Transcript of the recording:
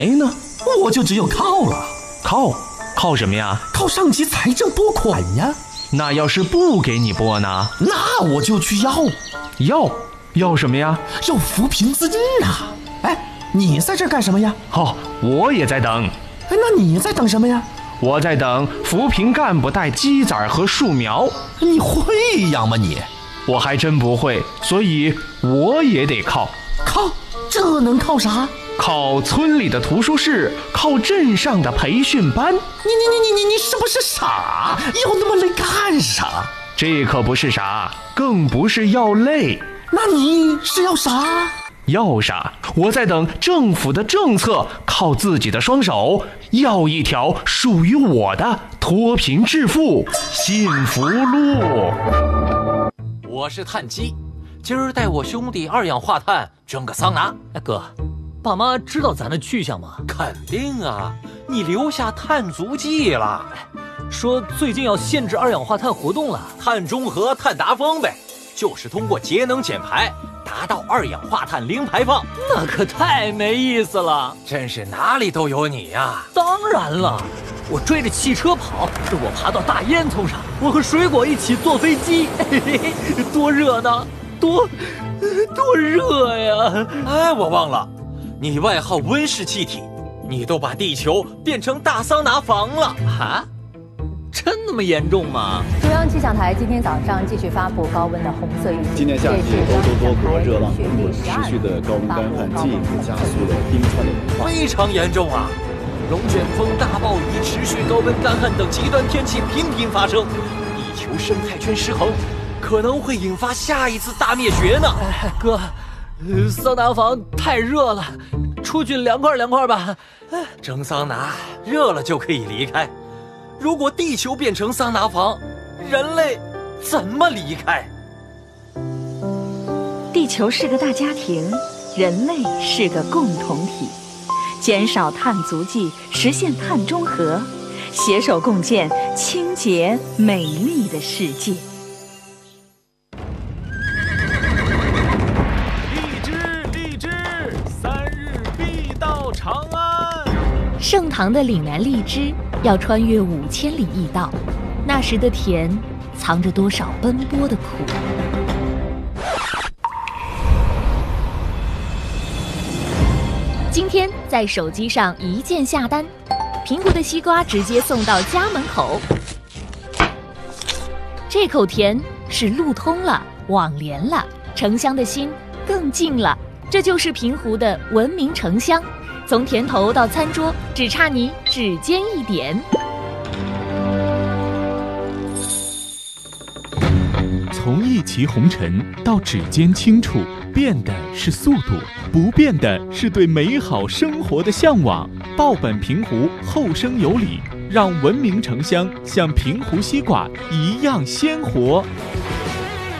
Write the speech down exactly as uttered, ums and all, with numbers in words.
A 呢，我就只有靠了。 靠？靠什么呀？ 靠上级财政拨款呀。 那要是不给你拨呢？ 那我就去要。 要？要什么呀？ 要扶贫资金啊。哎，你在这干什么呀？ 哦，我也在等。 哎，那你在等什么呀？ 我在等扶贫干部带鸡仔和树苗。 你会养吗你？ 我还真不会，所以我也得靠。 靠？这能靠啥？ 靠村里的图书室，靠镇上的培训班。 你你你你你你是不是傻？要那么累干啥？ 这可不是傻，更不是要累。 那你是要啥？ 要啥？我在等政府的政策，靠自己的双手，要一条属于我的脱贫致富幸福路。 我是碳基，今儿带我兄弟二氧化碳蒸个桑拿。 哎哥，爸妈知道咱的去向吗？ 肯定啊，你留下碳足迹了。 说最近要限制二氧化碳活动了， 碳中和、碳达峰呗，就是通过节能减排达到二氧化碳零排放。 那可太没意思了， 真是哪里都有你呀、啊！ 当然了，我追着汽车跑，我爬到大烟囱上，我和水果一起坐飞机，嘿嘿，多热闹，多多热呀！ 哎，我忘了，你外号温室气体，你都把地球变成大桑拿房了啊！真那么严重吗？ 中央气象台今天早上继续发布高温的红色预警。 今年夏季，欧洲多国热浪滚滚，持续的高温干旱进一步加速了冰川的融化， 非常严重啊！龙卷风、大暴雨、持续高温干旱等极端天气频频发生，地球生态圈失衡，可能会引发下一次大灭绝呢。 哎，哥，呃、桑拿房太热了，出去凉快凉快吧。 哎，蒸桑拿热了就可以离开。如果地球变成桑拿房，人类怎么离开？ 地球是个大家庭，人类是个共同体，减少碳足迹，实现碳中和，携手共建清洁美丽的世界。 荔枝，荔枝，三日必到长安。 盛唐的岭南荔枝要穿越五千里驿道，那时的甜藏着多少奔波的苦。今天在手机上一键下单，平湖的西瓜直接送到家门口。这口甜是路通了，网连了，城乡的心更近了。这就是平湖的文明城乡，从田头到餐桌，只差你指尖一点。 从一骑红尘到指尖轻触，变的是速度，不变的是对美好生活的向往。报本平湖，后生有礼，让文明城乡像平湖西瓜一样鲜活。